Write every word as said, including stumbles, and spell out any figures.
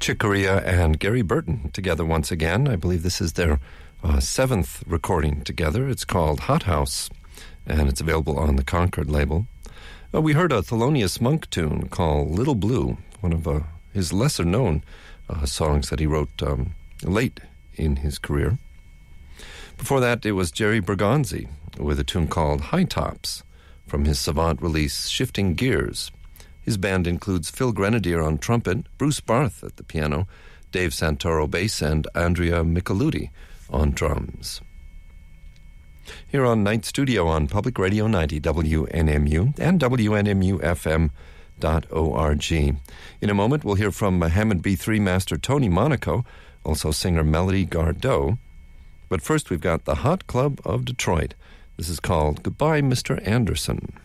Chick Corea and Gary Burton together once again. I believe this is their uh, seventh recording together. It's called Hot House, and it's available on the Concord label. Uh, we heard a Thelonious Monk tune called Little Blue, one of uh, his lesser-known uh, songs that he wrote um, late in his career. Before that, it was Jerry Bergonzi with a tune called High Tops from his Savant release Shifting Gears. His band includes Phil Grenadier on trumpet, Bruce Barth at the piano, Dave Santoro bass, and Andrea Micheludi on drums. Here on Night Studio on Public Radio ninety W N M U and W N M U F M dot org. In a moment, we'll hear from Hammond B three master Tony Monaco, also singer Melody Gardot. But first, we've got the Hot Club of Detroit. This is called Goodbye, Mister Anderson.